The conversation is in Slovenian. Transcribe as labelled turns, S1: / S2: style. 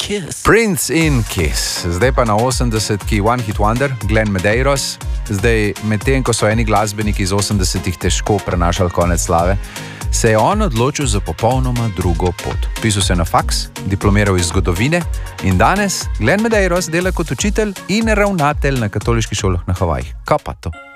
S1: Kiss.
S2: Prince in Kiss. Zdaj pa na 80-ki One Hit Wonder, Glenn Medeiros. Zdaj, medtem ko so eni glasbeniki iz 80-ih težko prenašali konec slave, se je on odločil za popolnoma drugo pot. Pisal se na faks, diplomiral iz zgodovine in danes Glenn Medeiros dela kot učitelj in ravnatelj na katoliških šolah na Havajih. Kaj pa to?